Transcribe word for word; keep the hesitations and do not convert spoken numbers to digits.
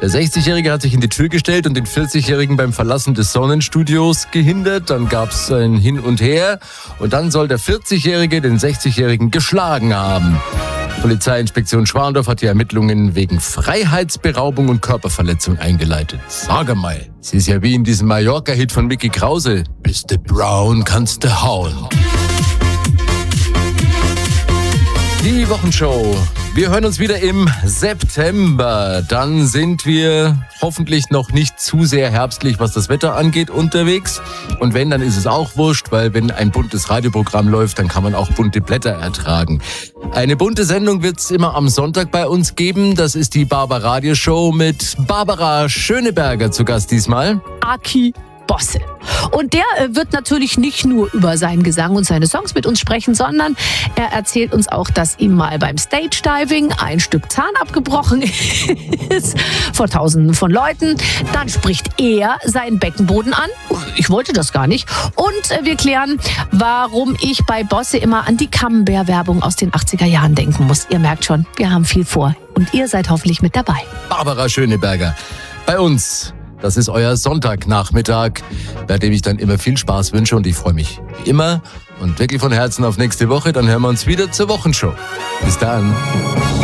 Der sechzigjährige hat sich in die Tür gestellt und den vierzigjährigen beim Verlassen des Sonnenstudios gehindert. Dann gab es ein Hin und Her und dann soll der vierzigjährige den sechzigjährigen geschlagen haben. Polizeiinspektion Schwandorf hat die Ermittlungen wegen Freiheitsberaubung und Körperverletzung eingeleitet. Sag mal, es ist ja wie in diesem Mallorca-Hit von Mickey Krause. Bist du brown, kannst du hauen. Die Wochenshow. Wir hören uns wieder im September. Dann sind wir hoffentlich noch nicht zu sehr herbstlich, was das Wetter angeht, unterwegs. Und wenn, dann ist es auch wurscht, weil wenn ein buntes Radioprogramm läuft, dann kann man auch bunte Blätter ertragen. Eine bunte Sendung wird es immer am Sonntag bei uns geben. Das ist die Barbaradio Show mit Barbara Schöneberger zu Gast diesmal. Aki Bosse. Und der äh, wird natürlich nicht nur über seinen Gesang und seine Songs mit uns sprechen, sondern er erzählt uns auch, dass ihm mal beim Stage Diving ein Stück Zahn abgebrochen ist vor Tausenden von Leuten. Dann spricht er seinen Beckenboden an. Ich wollte das gar nicht. Und äh, wir klären, warum ich bei Bosse immer an die Camembert-Werbung aus den achtziger Jahren denken muss. Ihr merkt schon, wir haben viel vor. Und ihr seid hoffentlich mit dabei. Barbara Schöneberger bei uns. Das ist euer Sonntagnachmittag, bei dem ich dann immer viel Spaß wünsche und ich freue mich wie immer und wirklich von Herzen auf nächste Woche. Dann hören wir uns wieder zur Wochenshow. Bis dann.